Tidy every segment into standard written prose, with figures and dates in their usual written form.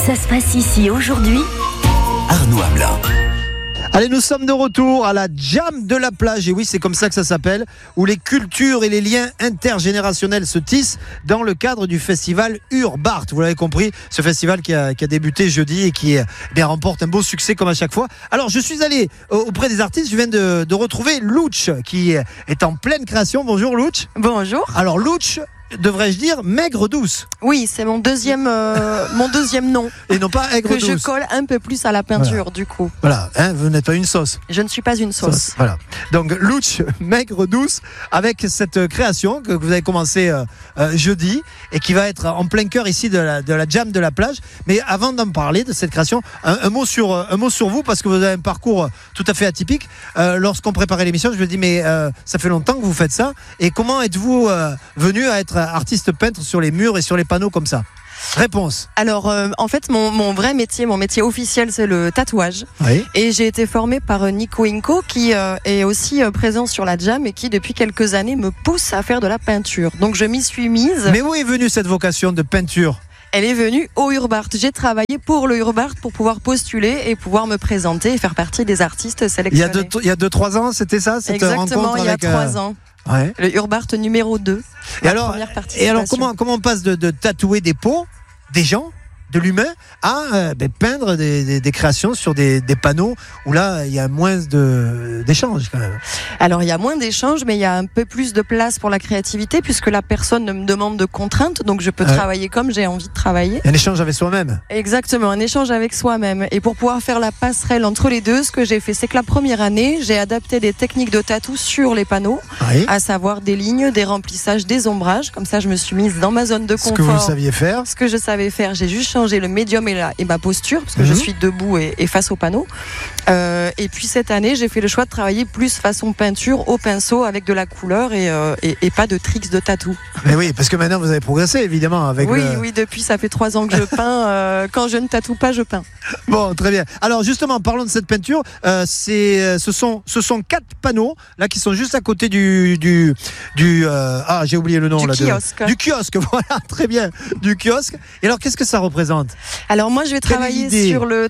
Ça se passe ici aujourd'hui. Arnaud Hamelin. Allez, nous sommes de retour à la Jam de la plage, et oui, c'est comme ça que ça s'appelle, où les cultures et les liens intergénérationnels se tissent dans le cadre du festival Urbart. Vous l'avez compris, ce festival qui a débuté jeudi et qui remporte un beau succès comme à chaque fois. Alors, je suis allé auprès des artistes, je viens de retrouver Louch, qui est en pleine création. Bonjour Louch. Bonjour. Alors Louch, devrais-je dire maigre douce? Oui, c'est mon deuxième nom. Et non pas aigre que douce. je colle un peu plus à la peinture, du coup. Voilà, hein, vous n'êtes pas une sauce. Je ne suis pas une sauce. Voilà. Donc Louch, maigre douce, avec cette création que vous avez commencé jeudi et qui va être en plein cœur ici de la Jam de la plage. Mais avant d'en parler de cette création, un mot sur vous, parce que vous avez un parcours tout à fait atypique. Lorsqu'on préparait l'émission, je me dis mais ça fait longtemps que vous faites ça. Et comment êtes-vous venu à être artiste peintre sur les murs et sur les panneaux comme ça? Réponse. Alors, en fait, mon vrai métier, mon métier officiel, c'est le tatouage. Oui. Et j'ai été formée par Nico Inco, qui est aussi présent sur la Jam et qui, depuis quelques années, me pousse à faire de la peinture. Donc, je m'y suis mise. Mais où est venue cette vocation de peinture? Elle est venue au Urbart. J'ai travaillé pour le Urbart pour pouvoir postuler et pouvoir me présenter et faire partie des artistes sélectionnés. Il y a 2-3 ans, c'était ça, cette Exactement, rencontre il y a avec, 3 ans. Ouais. Le Urbart numéro 2. Et alors, comment on passe de tatouer des peaux, des gens, de l'humain, à peindre des créations sur des panneaux où là, il y a moins d'échanges quand même. Alors, il y a moins d'échanges, mais il y a un peu plus de place pour la créativité puisque la personne ne me demande de contraintes, donc je peux travailler comme j'ai envie de travailler. Un échange avec soi-même. Exactement, un échange avec soi-même. Et pour pouvoir faire la passerelle entre les deux, ce que j'ai fait, c'est que la première année, j'ai adapté des techniques de tatou sur les panneaux, à savoir des lignes, des remplissages, des ombrages. Comme ça, je me suis mise dans ma zone de confort. Ce que vous saviez faire. Ce que je savais faire, j'ai juste changé le médium et ma posture, parce que je suis debout et face au panneau. Et puis cette année, j'ai fait le choix de travailler plus façon peinture au pinceau avec de la couleur et pas de tricks de tatou. Mais oui, parce que maintenant vous avez progressé évidemment avec. Oui, depuis ça fait 3 ans que je peins. Quand je ne tatoue pas, je peins. Bon, très bien. Alors justement, parlons de cette peinture. Ce sont 4 panneaux là qui sont juste à côté du j'ai oublié le nom du là. Kiosque. Du kiosque, voilà, très bien, du kiosque. Et alors, qu'est-ce que ça représente? Alors moi, je vais travailler sur le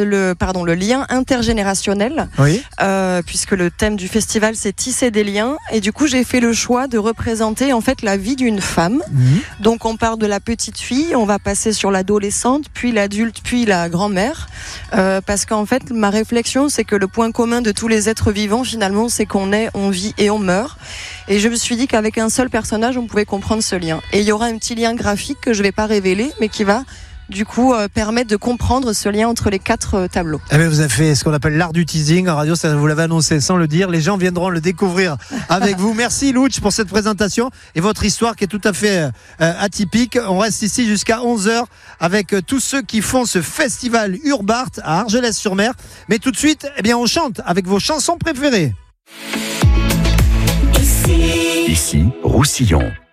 lien intergénérationnel, puisque le thème du festival c'est tisser des liens. Et du coup, j'ai fait le choix de représenter en fait la vie d'une femme. Donc, on part de la petite fille, on va passer sur l'adolescente, puis l'adulte, puis la grand-mère. Parce qu'en fait, ma réflexion, c'est que le point commun de tous les êtres vivants, finalement, c'est qu'on est, on vit et on meurt. Et je me suis dit qu'avec un seul personnage, on pouvait comprendre ce lien. Et il y aura un petit lien graphique que je vais pas révéler, mais qui va du coup permettre de comprendre ce lien entre les 4 tableaux. Eh bien, vous avez fait ce qu'on appelle l'art du teasing en radio, ça vous l'avez annoncé sans le dire, les gens viendront le découvrir avec vous. Merci Louch pour cette présentation et votre histoire qui est tout à fait atypique. On reste ici jusqu'à 11h avec tous ceux qui font ce festival Urbart à Argelès-sur-Mer. Mais tout de suite, eh bien, on chante avec vos chansons préférées. Ici, Roussillon.